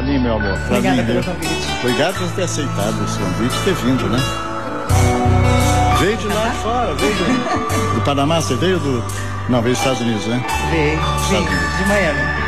Pra mim, meu amor. Pra Obrigada mim, pelo viu? convite. Obrigado por ter aceitado esse convite e ter vindo, né? Veio de lá de fora, veio do Panamá, você veio do... Não, veio dos Estados Unidos, né? Veio de Miami.